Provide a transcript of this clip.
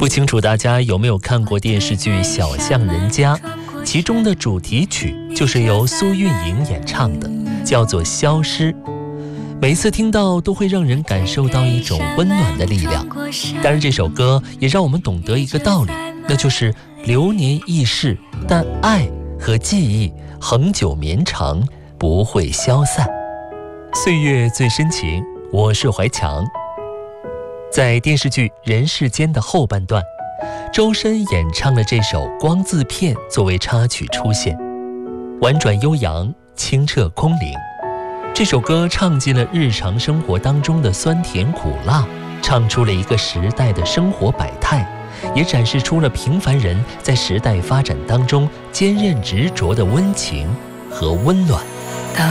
不清楚大家有没有看过电视剧《小巷人家》，其中的主题曲就是由苏运莹演唱的，叫做《消失》。每次听到都会让人感受到一种温暖的力量。当然这首歌也让我们懂得一个道理，那就是流年易逝，但爱和记忆恒久绵长，不会消散。岁月最深情，我是怀强。在电视剧《人世间》的后半段，周深演唱了这首《光字片》作为插曲出现，婉转悠扬，清澈空灵。这首歌唱进了日常生活当中的酸甜苦辣，唱出了一个时代的生活百态，也展示出了平凡人在时代发展当中坚韧执着的温情和温暖。